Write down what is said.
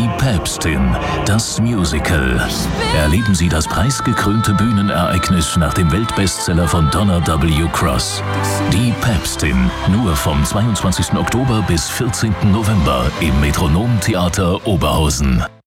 Die Päpstin, das Musical. Erleben Sie das preisgekrönte Bühnenereignis nach dem Weltbestseller von Donna W. Cross. Die Päpstin, nur vom 22. Oktober bis 14. November im Metronom Theater Oberhausen.